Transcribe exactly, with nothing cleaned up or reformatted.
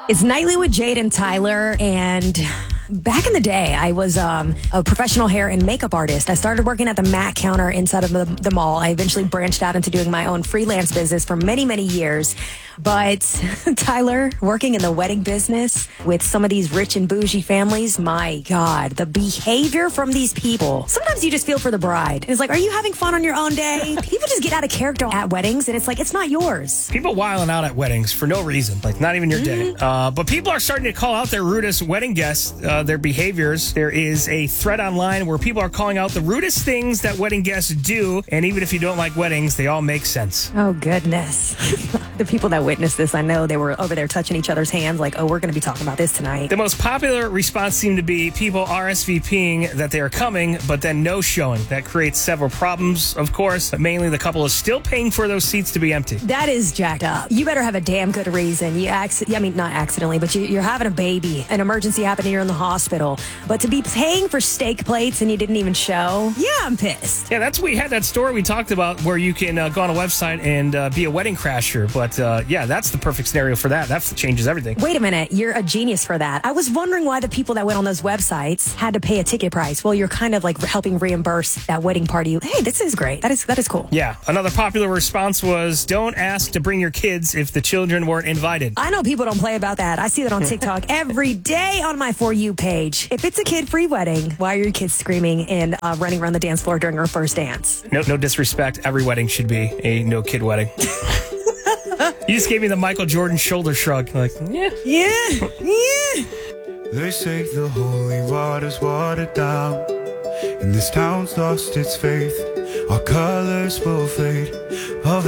It's Nightly with Jade and Tyler, and back in the day, I was um, a professional hair and makeup artist. I started working at the Mac counter inside of the, the mall. I eventually branched out into doing my own freelance business for many, many years. But Tyler, working in the wedding business with some of these rich and bougie families, my God, the behavior from these people. Sometimes you just feel for the bride. It's like, are you having fun on your own day? People just get out of character at weddings, and it's like, it's not yours. People wilding out at weddings for no reason, like not even your day. Mm-hmm. Uh, but people are starting to call out their rudest wedding guests, uh, their behaviors. There is a thread online where people are calling out the rudest things that wedding guests do. And even if you don't like weddings, they all make sense. Oh, goodness. The people that witnessed this, I know they were over there touching each other's hands like, oh, we're going to be talking about this tonight. The most popular response seemed to be people RSVPing that they are coming, but then no showing. That creates several problems, of course, but mainly the couple is still paying for those seats to be empty. That is jacked up. You better have a damn good reason. You acc- I mean, not accidentally, but you, you're having a baby. An emergency happened and you're in the hospital. But to be paying for steak plates and you didn't even show, yeah, I'm pissed. Yeah, that's we had that story we talked about where you can uh, go on a website and uh, be a wedding crasher. But uh, yeah, that's the perfect scenario for that. That changes everything. Wait a minute. You're a genius for that. I was wondering why the people that went on those websites had to pay a ticket price. Well, you're kind of like helping reimburse that wedding party. Hey, this is great. That is that is cool. Yeah. Another popular response was, don't ask to bring your kids if the children weren't invited. I know people don't play about that. I see that on TikTok every day on my For You page. If it's a kid-free wedding, why are your kids screaming and uh, running around the dance floor during our first dance? No, no disrespect. Every wedding should be a no-kid wedding. You just gave me the Michael Jordan shoulder shrug. Like, yeah. Yeah. Yeah. They say the holy water's watered down, and this town's lost its faith. Our colors will fade. Of